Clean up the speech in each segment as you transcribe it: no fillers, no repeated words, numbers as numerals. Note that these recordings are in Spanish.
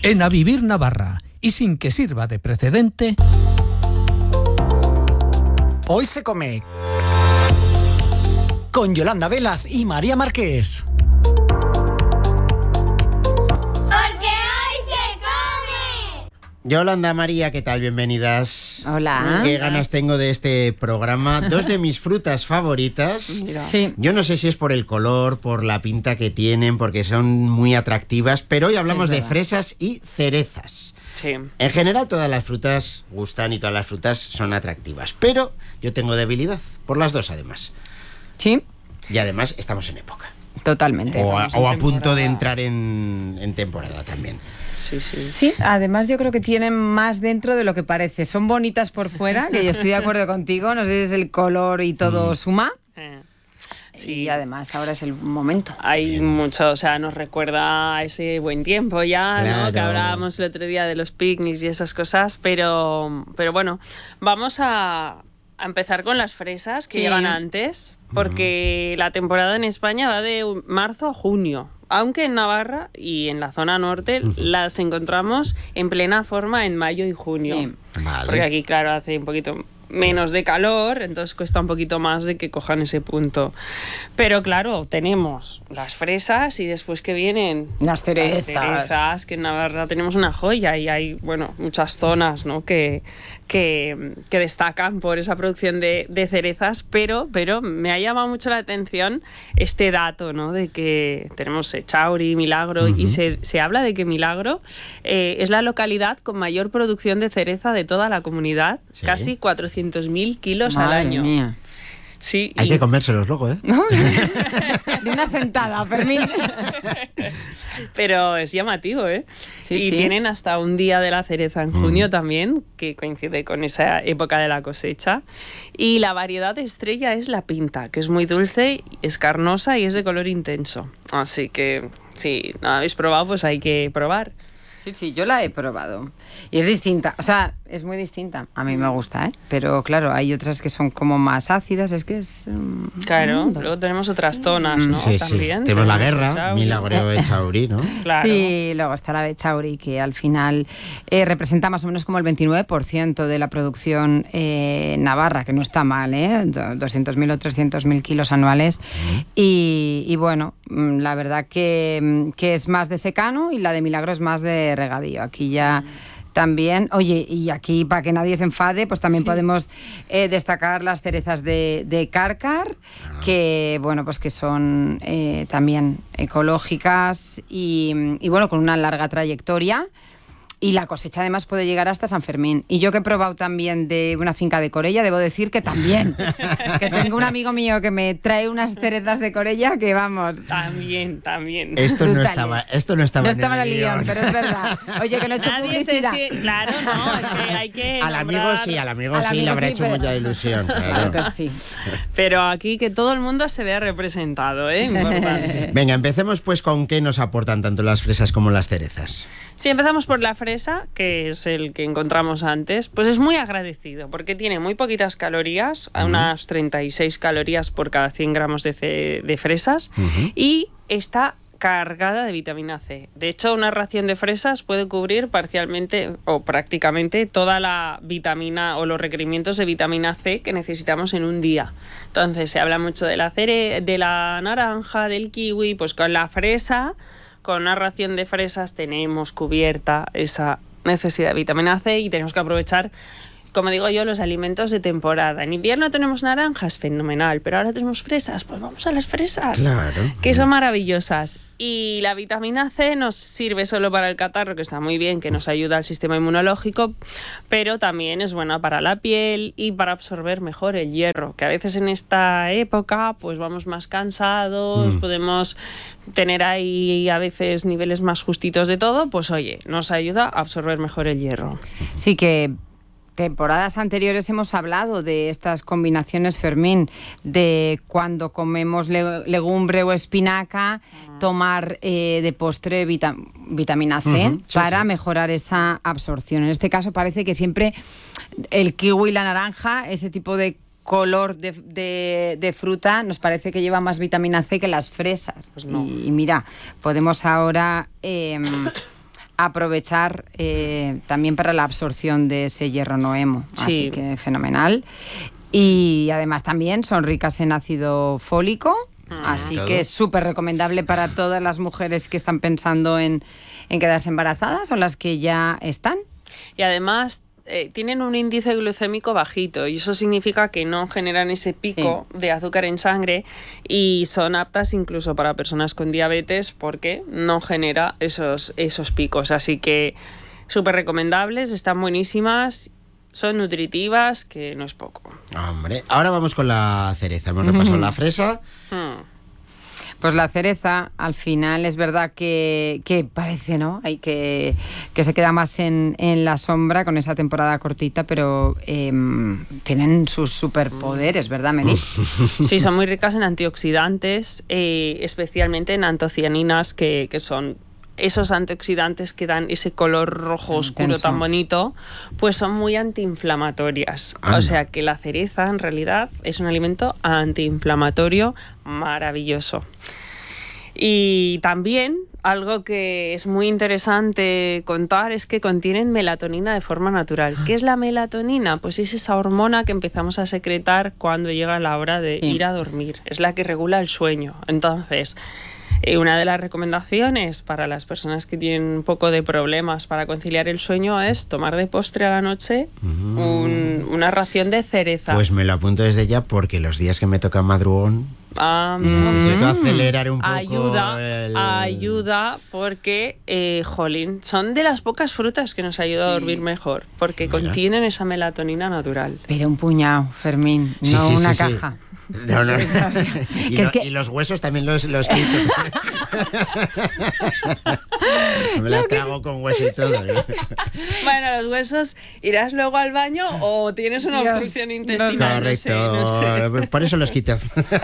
En A Vivir Navarra, y sin que sirva de precedente, hoy se come con Yolanda Velaz y María Marqués. Yolanda, María, ¿qué tal? Bienvenidas. Hola. Qué ganas tengo de este programa. Dos de mis frutas favoritas. Sí. Yo no sé si es por el color, por la pinta que tienen, porque son muy atractivas, pero hoy hablamos de fresas y cerezas. Sí. En general todas las frutas gustan y todas las frutas son atractivas, pero yo tengo debilidad por las dos además. Sí. Y además estamos en época. Totalmente. O a punto de entrar en temporada también. Sí, sí. Sí, además yo creo que tienen más dentro de lo que parece. Son bonitas por fuera, que yo estoy de acuerdo contigo, no sé si es el color y todo suma. Sí. Y además ahora es el momento. Hay mucho, o sea, nos recuerda a ese buen tiempo ya, Claro. ¿no? Que hablábamos el otro día de los picnics y esas cosas, pero bueno, vamos a empezar con las fresas que llegan antes, porque la temporada en España va de marzo a junio. Aunque en Navarra y en la zona norte las encontramos en plena forma en mayo y junio. Sí. Vale. Porque aquí, claro, hace un poquito menos de calor, entonces cuesta un poquito más de que cojan ese punto. Pero claro, tenemos las fresas y después que vienen Las cerezas. Las cerezas, que en Navarra tenemos una joya y hay, bueno, muchas zonas, ¿no? que destacan por esa producción de cerezas, pero me ha llamado mucho la atención este dato, ¿no? De que tenemos Echauri, Milagro, y se habla de que Milagro es la localidad con mayor producción de cereza de toda la comunidad, Sí. casi 400.000 kilos Madre al año. mía. Sí, Hay que comérselos luego, ¿eh? De una sentada, Fermín. Pero es llamativo, ¿eh? Sí, y sí. tienen hasta un día de la cereza en junio también, que coincide con esa época de la cosecha. Y la variedad estrella es la pinta, que es muy dulce, es carnosa y es de color intenso. Así que, si no habéis probado, pues hay que probar. Sí, yo la he probado. Y es distinta, o sea, es muy distinta. A mí me gusta, ¿eh? Pero claro, hay otras que son como más ácidas, es que es... Claro, luego tenemos otras zonas, ¿no? Sí, sí. También. Tenemos la guerra, Echauri. Milagro Echauri, ¿no? Claro. Sí, luego está la de Chauri, que al final representa más o menos como el 29% de la producción navarra, que no está mal, ¿eh? 200.000 o 300.000 kilos anuales. Y bueno, la verdad que es más de secano y la de Milagro es más de regadío. Aquí ya... También, oye, y aquí para que nadie se enfade, pues también podemos destacar las cerezas de Cárcar, que bueno, pues que son también ecológicas y bueno, con una larga trayectoria. Y la cosecha además puede llegar hasta San Fermín. Y yo que he probado también de una finca de Corella, debo decir que también. Que tengo un amigo mío que me trae unas cerezas de Corella que vamos... También. Esto no Brutales. estaba No en estaba en el el guión, pero es verdad. Oye, que no he hecho Nadie se publicidad. claro, no, es que hay que Al amigo nombrar- sí, al amigo Al sí, amigo le habrá sí, hecho pero- mucha ilusión. Claro Claro. que sí. Pero aquí que todo el mundo se vea representado, ¿eh? Importante. Venga, empecemos pues con qué nos aportan tanto las fresas como las cerezas. Si empezamos por la fresa, que es el que encontramos antes, pues es muy agradecido porque tiene muy poquitas calorías, unas 36 calorías por cada 100 gramos de fresas, y está cargada de vitamina C. De hecho, una ración de fresas puede cubrir parcialmente o prácticamente toda la vitamina o los requerimientos de vitamina C que necesitamos en un día. Entonces, se habla mucho de la naranja, del kiwi, pues con la fresa, con una ración de fresas tenemos cubierta esa necesidad de vitamina C y tenemos que aprovechar, como digo yo, los alimentos de temporada. En invierno tenemos naranjas, fenomenal, pero ahora tenemos fresas, pues vamos a las fresas, Claro. que son maravillosas. Y la vitamina C nos sirve solo para el catarro, que está muy bien, que nos ayuda al sistema inmunológico, pero también es buena para la piel y para absorber mejor el hierro, que a veces en esta época pues vamos más cansados, podemos tener ahí a veces niveles más justitos de todo, pues oye, nos ayuda a absorber mejor el hierro. Sí que... Temporadas anteriores hemos hablado de estas combinaciones, Fermín, de cuando comemos legumbre o espinaca, tomar de postre vitamina C para mejorar esa absorción. En este caso parece que siempre el kiwi y la naranja, ese tipo de color de fruta, nos parece que lleva más vitamina C que las fresas. Pues no. Y mira, podemos ahora... aprovechar también para la absorción de ese hierro no hemo. Sí. Así que fenomenal. Y además también son ricas en ácido fólico, así Todo. que es súper recomendable para todas las mujeres que están pensando en quedarse embarazadas o las que ya están. Y además tienen un índice glucémico bajito y eso significa que no generan ese pico de azúcar en sangre y son aptas incluso para personas con diabetes porque no genera esos picos. Así que súper recomendables, están buenísimas, son nutritivas, que no es poco. Hombre, ahora vamos con la cereza. Hemos repasado la fresa. Pues la cereza, al final, es verdad que parece, ¿no? Hay que se queda más en la sombra con esa temporada cortita, pero tienen sus superpoderes, ¿verdad, Meli? Sí, son muy ricas en antioxidantes, especialmente en antocianinas, que son esos antioxidantes que dan ese color rojo oscuro intenso, tan bonito, pues son muy antiinflamatorias. Anda. O sea que la cereza en realidad es un alimento antiinflamatorio maravilloso. Y también algo que es muy interesante contar es que contienen melatonina de forma natural. ¿Qué es la melatonina? Pues es esa hormona que empezamos a secretar cuando llega la hora de ir a dormir. Es la que regula el sueño. Entonces, una de las recomendaciones para las personas que tienen un poco de problemas para conciliar el sueño es tomar de postre a la noche una ración de cereza. Pues me lo apunto desde ya porque los días que me toca madrugón necesito acelerar un poco. Ayuda porque, jolín, son de las pocas frutas que nos ayuda a dormir mejor porque contienen esa melatonina natural. Pero un puñado, Fermín, Sí, no sí, una sí, sí. caja. No. Y, Que es que- y los huesos también los quito. Me las trago con hueso y todo. Bueno, los huesos, ¿irás luego al baño o tienes una Dios, obstrucción no intestinal? Correcto. No sé. Por eso los quito.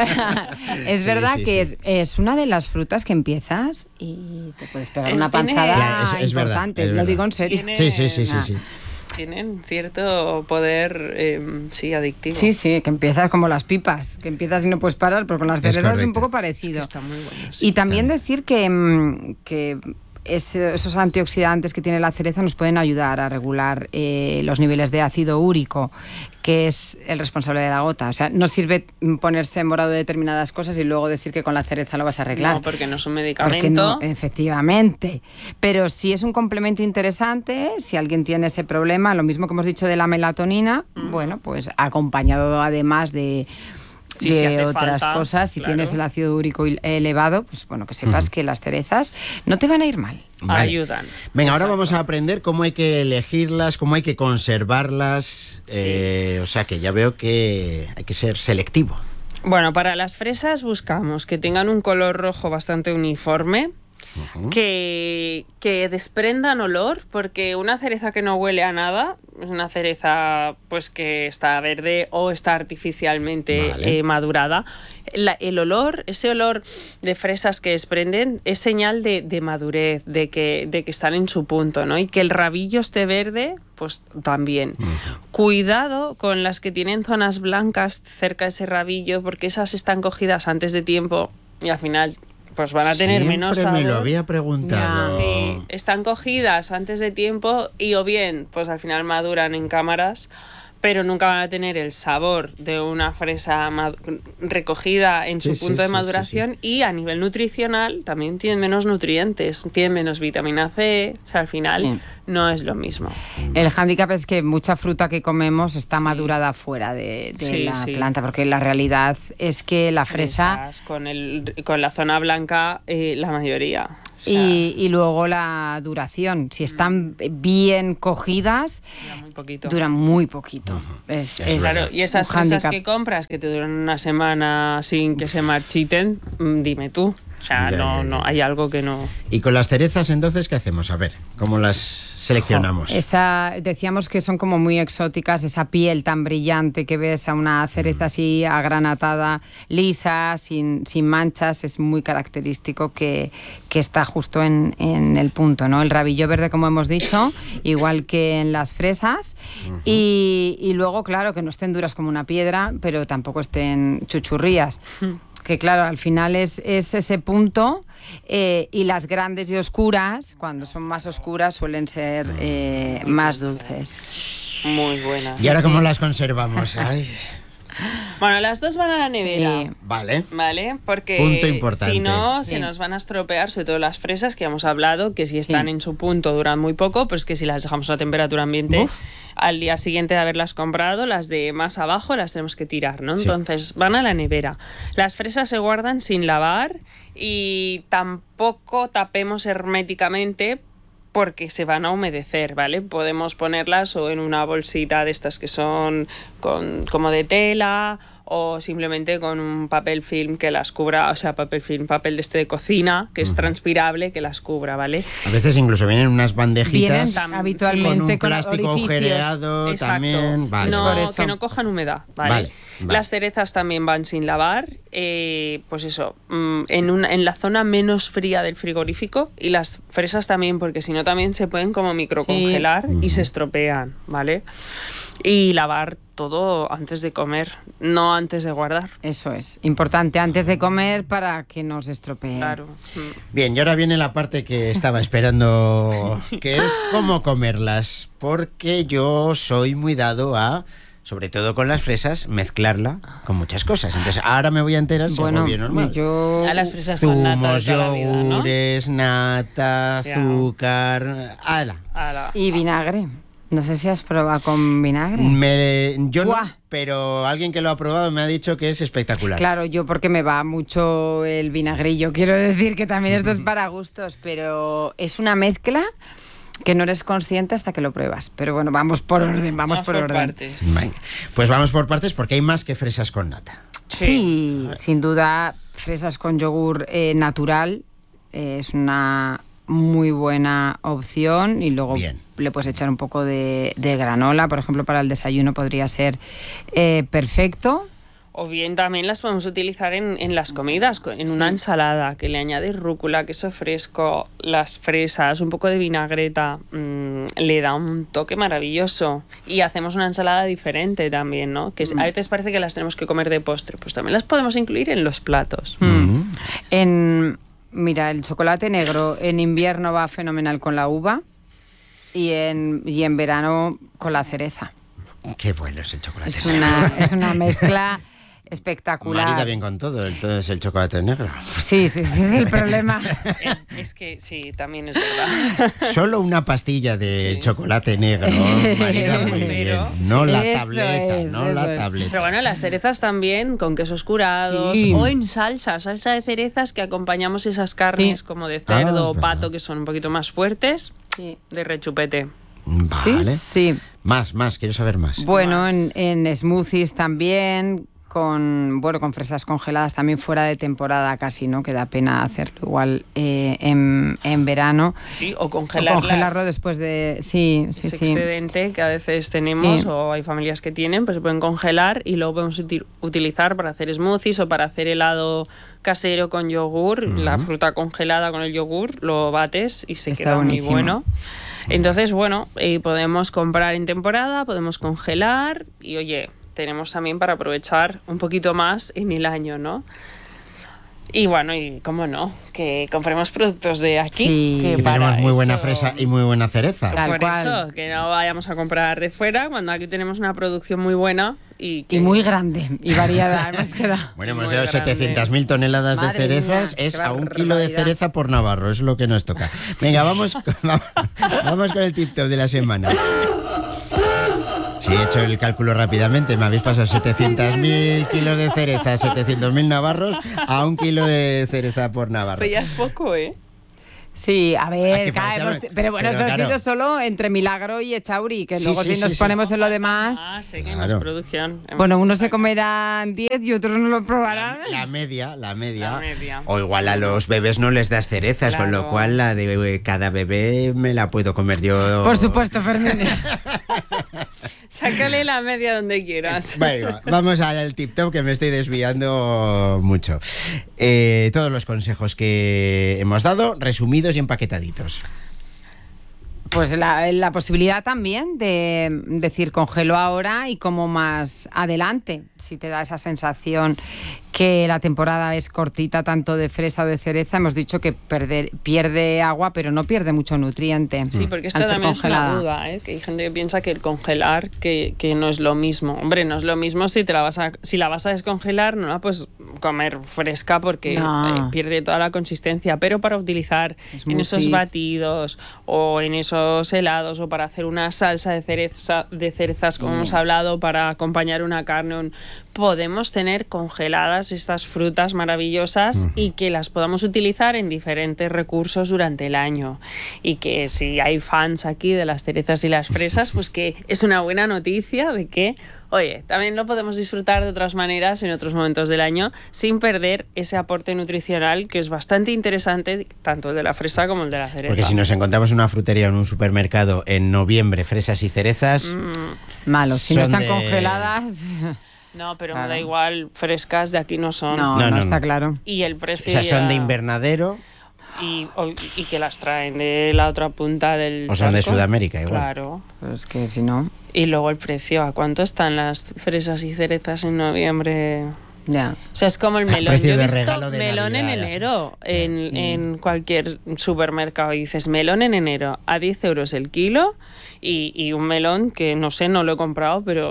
Es Sí, verdad sí, que sí. es una de las frutas que empiezas y te puedes pegar Es- una tiene- panzada Ya, es verdad, importante, es lo verdad. digo en serio. Tiene- Sí. Tienen cierto poder, sí, adictivo. Sí, que empiezas como las pipas, que empiezas y no puedes parar, pero con las cerezas es un correcto. poco parecido. Está muy bueno. Y también decir que esos antioxidantes que tiene la cereza nos pueden ayudar a regular los niveles de ácido úrico, que es el responsable de la gota. O sea, no sirve ponerse morado de determinadas cosas y luego decir que con la cereza lo vas a arreglar. No, porque no es un Porque medicamento. no, efectivamente. Pero sí es un complemento interesante. Si alguien tiene ese problema, lo mismo que hemos dicho de la melatonina, bueno, pues acompañado además de Sí, si hace otras falta, cosas. Si claro. tienes el ácido úrico elevado, pues bueno, que sepas que las cerezas no te van a ir mal. Vale. Ayudan. Venga, ahora Exacto. vamos a aprender cómo hay que elegirlas, cómo hay que conservarlas. Sí. O sea que ya veo que hay que ser selectivo. Bueno, para las fresas buscamos que tengan un color rojo bastante uniforme, que desprendan olor, porque una cereza que no huele a nada es una cereza pues que está verde o está artificialmente Vale. madurada. El olor, ese olor de fresas que desprenden es señal de madurez, de que están en su punto, ¿no? Y que el rabillo esté verde, pues también. Cuidado con las que tienen zonas blancas cerca de ese rabillo, porque esas están cogidas antes de tiempo y al final pues van a tener menos Siempre sabor. me lo había preguntado. Sí, están cogidas antes de tiempo y o bien, pues al final maduran en cámaras, pero nunca van a tener el sabor de una fresa recogida en su Sí, punto de sí, maduración y a nivel nutricional también tienen menos nutrientes, tienen menos vitamina C, o sea, al final no es lo mismo. El hándicap es que mucha fruta que comemos está madurada fuera de Sí, la sí. planta, porque la realidad es que la fresa... Fresas con la zona blanca, la mayoría. O sea, Y luego la duración, si están bien cogidas, dura muy poquito. duran muy poquito. Es Claro, y esas un fresas hándicap. que compras que te duran una semana sin que se marchiten, dime tú. O sea, Ya. hay algo que no... Y con las cerezas, entonces, ¿qué hacemos? A ver, ¿cómo las seleccionamos? Decíamos que son como muy exóticas, esa piel tan brillante que ves a una cereza así agranatada, lisa, sin manchas, es muy característico que está justo en el punto, ¿no? El rabillo verde, como hemos dicho, igual que en las fresas, y luego, claro, que no estén duras como una piedra, pero tampoco estén chuchurrías. que claro, al final es ese punto, y las grandes y oscuras, cuando son más oscuras, suelen ser más dulces. Muy buenas. ¿Y ahora cómo las conservamos? Ay. Bueno, las dos van a la nevera. Sí. Vale. Porque Punto importante. si no, Sí. se nos van a estropear, sobre todo las fresas, que hemos hablado, que si están en su punto duran muy poco, pues que si las dejamos a temperatura ambiente, al día siguiente de haberlas comprado, las de más abajo las tenemos que tirar, ¿no? Sí. Entonces van a la nevera. Las fresas se guardan sin lavar y tampoco tapemos herméticamente, porque se van a humedecer, ¿vale? Podemos ponerlas o en una bolsita de estas que son como de tela, o simplemente con un papel film que las cubra, o sea, papel de este de cocina, que es transpirable, que las cubra, ¿vale? A veces incluso vienen unas bandejitas Vienen habitualmente con un con plástico orificios. Agujereado Exacto. también. Vale. No, Por eso. que no cojan humedad, ¿vale? Vale. Las cerezas también van sin lavar, pues eso, en la zona menos fría del frigorífico, y las fresas también, porque si no también se pueden como microcongelar y se estropean, ¿vale? Y lavar todo antes de comer, no antes de guardar. Eso es importante antes de comer para que no se estropee. Claro. Bien, y ahora viene la parte que estaba esperando, que es cómo comerlas, porque yo soy muy dado a, sobre todo con las fresas, mezclarla con muchas cosas. Entonces ahora me voy a enterar si hago bien normal. yo A las fresas con nata de Zumos, toda la vida, ¿no? yogures, nata, Ya. azúcar... ¡Hala! Ala. y vinagre. No sé si has probado con vinagre. Yo no, Buah. pero alguien que lo ha probado me ha dicho que es espectacular. Claro, yo porque me va mucho el vinagrillo. Quiero decir que también esto es para gustos, pero es una mezcla que no eres consciente hasta que lo pruebas. Pero bueno, vamos por orden, vamos por orden. partes. Venga, pues vamos por partes porque hay más que fresas con nata. Sí, sin duda, fresas con yogur natural es una muy buena opción, y luego Bien. le puedes echar un poco de granola, por ejemplo, para el desayuno podría ser perfecto. O bien también las podemos utilizar en las comidas, en una ensalada, que le añades rúcula, queso fresco, las fresas, un poco de vinagreta, le da un toque maravilloso. Y hacemos una ensalada diferente también, ¿no? Que a veces parece que las tenemos que comer de postre, pues también las podemos incluir en los platos. Mira, el chocolate negro en invierno va fenomenal con la uva, y en verano con la cereza. Qué bueno es el chocolate. Es una mezcla espectacular. Marida bien con todo, entonces el chocolate negro. Sí, es el problema. Es que sí, también es verdad. Solo una pastilla de chocolate negro, marida muy bien. Pero- No la Eso tableta, es, no eso la es. tableta. Pero bueno, las cerezas también con quesos curados, Sí. o en salsa de cerezas, que acompañamos esas carnes Sí. como de cerdo o verdad. pato, que son un poquito más fuertes, de rechupete. Vale. Sí. Más, quiero saber más. Bueno, en smoothies también, con fresas congeladas también fuera de temporada casi, ¿no? Que da pena hacerlo igual en verano. Sí, o O congelarlas. congelarlo después de... Sí. Ese excedente que a veces tenemos, Sí. o hay familias que tienen, pues se pueden congelar y luego podemos utilizar para hacer smoothies o para hacer helado casero con yogur. La fruta congelada con el yogur, lo bates y se Está queda buenísimo. muy bueno. Entonces, bueno, podemos comprar en temporada, podemos congelar y, oye, tenemos también para aprovechar un poquito más en el año, ¿no? Y bueno, y cómo no, que compremos productos de aquí. Sí. Que Que para tenemos muy buena eso- fresa y muy buena cereza. Tal por cual. eso, que no vayamos a comprar de fuera, cuando aquí tenemos una producción muy buena y muy grande y variada. Hemos quedado. Bueno, hemos Muy dado grande. 700.000 toneladas Madre de cerezas, mía, es qué a 1 kilo de barbaridad. cereza por navarro, es lo que nos toca. Venga, vamos con el tip top de la semana. Si he hecho el cálculo rápidamente, me habéis pasado 700.000 kilos de cereza, 700.000 navarros a 1 kilo de cereza por navarro. Pero ya es poco, ¿eh? Sí, a Ay, ver, que caemos. parece- Pero bueno, pero eso ha claro. sido solo entre Milagro y Echauri, que Sí, luego sí, si nos sí. ponemos en lo demás. Ah, seguimos Claro. producción. Bueno, unos se comerán 10 y otros no lo probarán. La media. La media. O igual a los bebés no les das cerezas, con lo Claro. cual la de cada bebé me la puedo comer yo. Por supuesto, Fermín. Sácale la media donde quieras. Venga, vamos al tip top, que me estoy desviando mucho. Todos los consejos que hemos dado, resumidos y empaquetaditos. Pues la posibilidad también de decir congelo ahora y como más adelante, si te da esa sensación que la temporada es cortita tanto de fresa o de cereza. Hemos dicho que pierde agua pero no pierde mucho nutriente. Sí, porque esta también es una duda, que hay gente que piensa que el congelar que no es lo mismo. Hombre, no es lo mismo si la vas a descongelar, no, pues comer fresca porque pierde toda la consistencia, pero para utilizar en esos batidos o en esos helados o para hacer una salsa de cerezas, como hemos hablado, para acompañar una carne, podemos tener congeladas estas frutas maravillosas y que las podamos utilizar en diferentes recursos durante el año. Y que si hay fans aquí de las cerezas y las fresas, pues que es una buena noticia de que, oye, también lo podemos disfrutar de otras maneras en otros momentos del año sin perder ese aporte nutricional que es bastante interesante, tanto el de la fresa como el de la cereza. Porque si nos encontramos en una frutería o en un supermercado en noviembre, fresas y cerezas... Malo, si no están congeladas... No, pero me da igual, frescas de aquí no son. No, está claro. Y el precio... O sea, son de invernadero... Y que las traen de la otra punta del O son de charco. Sudamérica igual. Claro. Pero es que si no... Y luego el precio, ¿a cuánto están las fresas y cerezas en noviembre? Ya. O sea, es como el melón. Precio Yo de he visto regalo de melón Navidad. en enero en cualquier supermercado y dices melón en enero a 10 euros el kilo y un melón que no sé, no lo he comprado, pero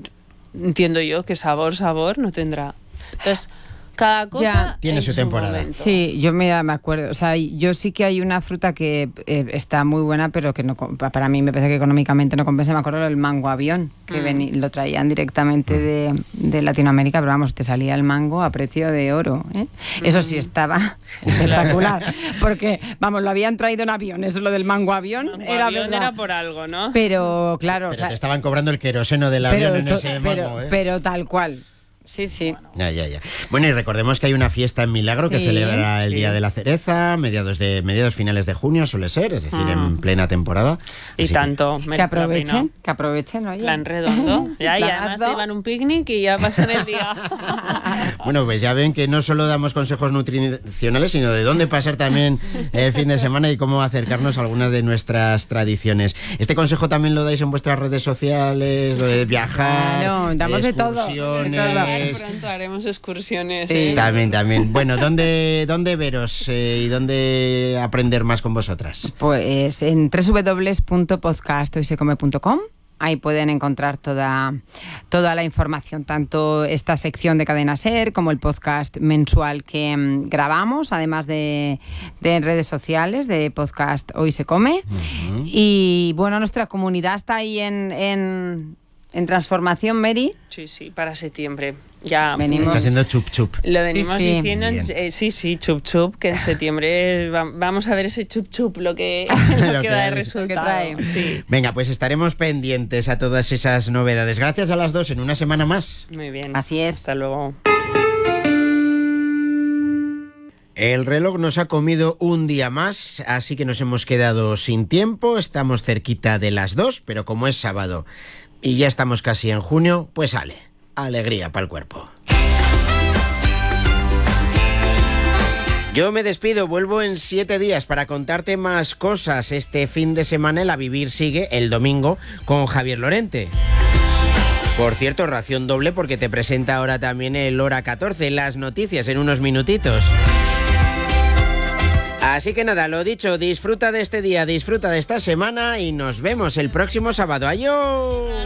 entiendo yo que sabor no tendrá. Entonces, cada cosa tiene su temporada. momento. Sí, yo me acuerdo. O sea, yo sí que hay una fruta que está muy buena, pero que no, para mí me parece que económicamente no compensa. Me acuerdo del mango avión, que lo traían directamente de Latinoamérica, pero vamos, te salía el mango a precio de oro. Eso sí estaba espectacular, porque, vamos, lo habían traído en avión. Eso, lo del mango avión, Era por algo, ¿no? Pero, claro... Pero te estaban cobrando el queroseno del avión en ese mango, pero tal cual. Sí, sí. Ya. Bueno, y recordemos que hay una fiesta en Milagro que celebra el Día de la Cereza, mediados finales de junio suele ser, es decir, en plena temporada. Y Así tanto. Que aprovechen, oye. Plan redondo. Y además se van a un picnic y ya pasan el día. Bueno, pues ya ven que no solo damos consejos nutricionales, sino de dónde pasar también el fin de semana y cómo acercarnos a algunas de nuestras tradiciones. Este consejo también lo dais en vuestras redes sociales, lo de viajar, claro, damos de todo. Pronto haremos excursiones. Sí. También. Bueno, ¿dónde veros y dónde aprender más con vosotras? Pues en www.podcasthoysecome.com. Ahí pueden encontrar toda la información, tanto esta sección de Cadena SER como el podcast mensual que grabamos, además de en redes sociales, de podcast Hoy se Come. Y bueno, nuestra comunidad está ahí en transformación, Mary. Sí, para septiembre. Ya venimos. Está haciendo chup. Lo venimos diciendo, chup, que en septiembre vamos a ver ese chup, lo que da de resultado. Sí. Venga, pues estaremos pendientes a todas esas novedades. Gracias a las dos, en una semana más. Muy bien. Así es. Hasta luego. El reloj nos ha comido un día más, así que nos hemos quedado sin tiempo. Estamos cerquita de las 2, pero como es sábado y ya estamos casi en junio, pues alegría para el cuerpo. Yo me despido, vuelvo en 7 días para contarte más cosas. Este fin de semana el A Vivir sigue el domingo con Javier Lorente. Por cierto, ración doble porque te presenta ahora también el Hora 14, las noticias en unos minutitos. Así que nada, lo dicho, disfruta de este día, disfruta de esta semana y nos vemos el próximo sábado. ¡Adiós!